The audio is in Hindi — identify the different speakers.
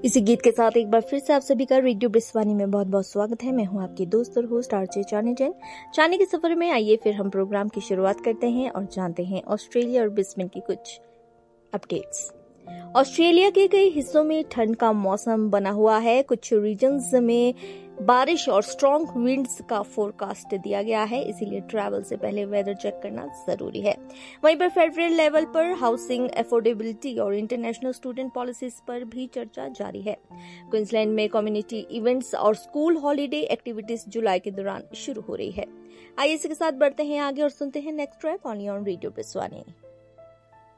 Speaker 1: इसी गीत के साथ एक बार फिर से आप सभी का रेडियो ब्रिस्वानी में बहुत बहुत स्वागत है। मैं हूं आपकी दोस्त और होस्ट आरजे चानी जैन। चानी के सफर में आइए फिर हम प्रोग्राम की शुरुआत करते हैं और जानते हैं ऑस्ट्रेलिया और ब्रिस्बेन की कुछ अपडेट्स। ऑस्ट्रेलिया के कई हिस्सों में ठंड का मौसम बना हुआ है। कुछ रीजन्स में बारिश और स्ट्रॉन्ग विंड्स का फोरकास्ट दिया गया है, इसीलिए ट्रैवल से पहले वेदर चेक करना जरूरी है। वहीं पर फेडरल लेवल पर हाउसिंग अफोर्डेबिलिटी और इंटरनेशनल स्टूडेंट पॉलिसीज पर भी चर्चा जारी है। क्वींसलैंड में कम्युनिटी इवेंट्स और स्कूल हॉलीडे एक्टिविटीज जुलाई के दौरान शुरू हो रही है। आइए इसी के साथ बढ़ते हैं आगे और सुनते हैं next track only on radio ब्रिस्वानी।